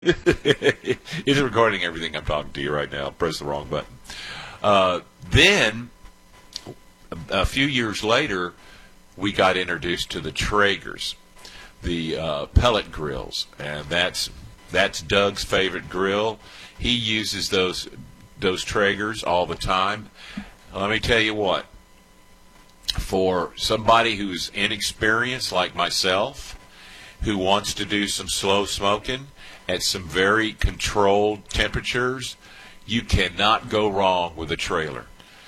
It's recording everything I'm talking to you right now. Press the wrong button. Then, a few years later, we got introduced to the Traegers, the pellet grills, and that's Doug's favorite grill. He uses those Traegers all the time. Let me tell you what. For somebody who's inexperienced like myself, who wants to do some slow smoking at some very controlled temperatures, you cannot go wrong with a Traeger.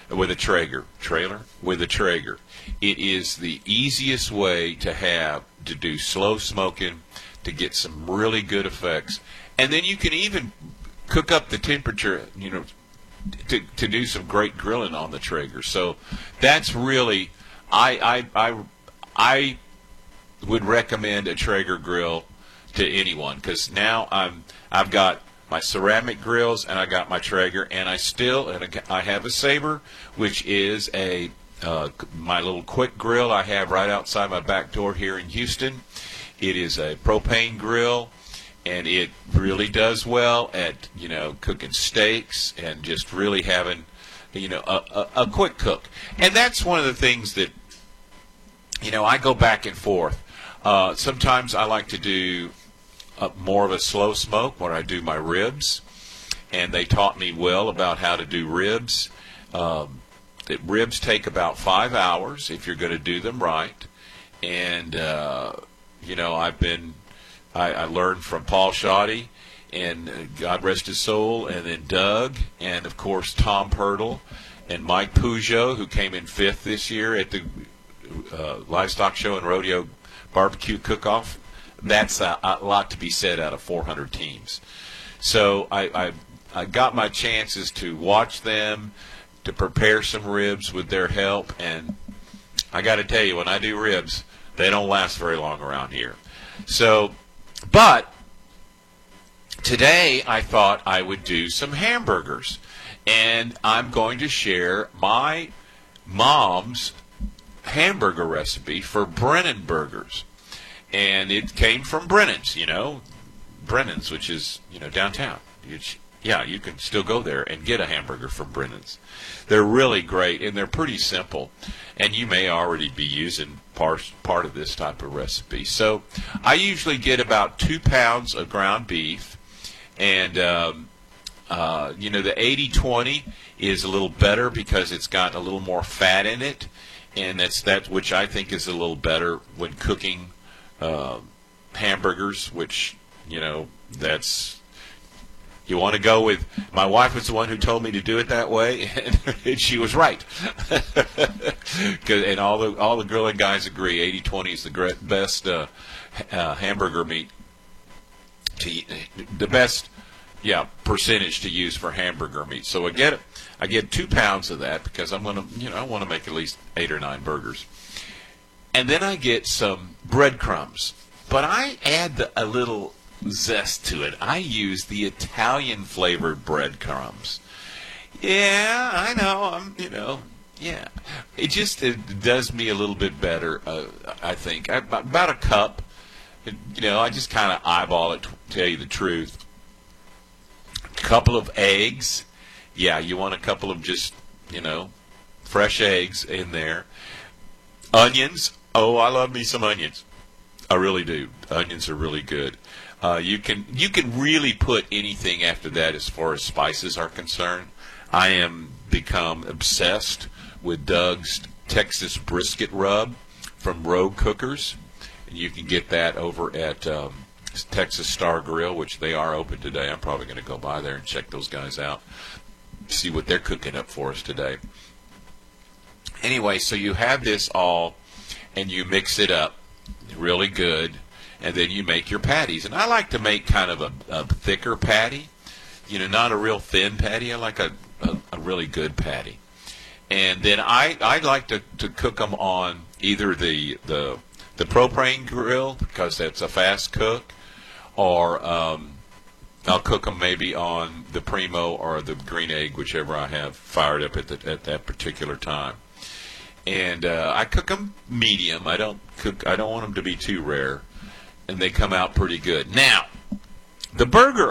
It is the easiest way to do slow smoking to get some really good effects. And then you can even cook up the temperature, to do some great grilling on the Traeger. So that's really, I would recommend a Traeger grill to anyone, because now I've got my ceramic grills and I got my Traeger, and I have a Sabre, which is my little quick grill I have right outside my back door here in Houston. It is a propane grill, and it really does well at cooking steaks and just really having a quick cook. And that's one of the things that I go back and forth. Sometimes I like to do more of a slow smoke when I do my ribs, and they taught me well about how to do ribs. Ribs take about 5 hours if you're going to do them right, and I learned from Paul Shoddy, and God rest his soul, and then Doug, and of course Tom Purtle, and Mike Peugeot, who came in 5th this year at the Livestock Show and Rodeo Barbecue Cook-Off. That's a lot to be said out of 400 teams. So I got my chances to watch them, to prepare some ribs with their help, and I got to tell you, when I do ribs, they don't last very long around here. So, but today I thought I would do some hamburgers, and I'm going to share my mom's hamburger recipe for Brennan Burgers. And it came from Brennan's, Brennan's, which is, downtown. You can still go there and get a hamburger from Brennan's. They're really great, and they're pretty simple. And you may already be using part of this type of recipe. So I usually get about 2 pounds of ground beef. And, the 80-20 is a little better because it's got a little more fat in it. And that's which I think is a little better when cooking hamburgers, which, that's, you want to go with, my wife was the one who told me to do it that way, and she was right. And all the grilling guys agree, 80-20 is the best hamburger meat, the best percentage to use for hamburger meat. So I get 2 pounds of that because I'm going to, I want to make at least 8 or 9 burgers. And then I get some breadcrumbs. But I add a little zest to it. I use the Italian-flavored breadcrumbs. Yeah, I know. Yeah. It does me a little bit better, I think. About a cup. I just kind of eyeball it, to tell you the truth. A couple of eggs. Yeah, you want a couple of just, fresh eggs in there. Onions. Oh, I love me some onions. I really do. Onions are really good. You can really put anything after that as far as spices are concerned. I am become obsessed with Doug's Texas brisket rub from Rogue Cookers. And you can get that over at Texas Star Grill, which they are open today. I'm probably going to go by there and check those guys out, see what they're cooking up for us today. Anyway, so you have this all, and you mix it up really good, and then you make your patties. And I like to make kind of a thicker patty, not a real thin patty. I like a really good patty. And then I like to cook them on either the propane grill, because that's a fast cook, or I'll cook them maybe on the Primo or the Green Egg, whichever I have fired up at that particular time. And I cook them medium. I don't want them to be too rare, and they come out pretty good. Now, The burger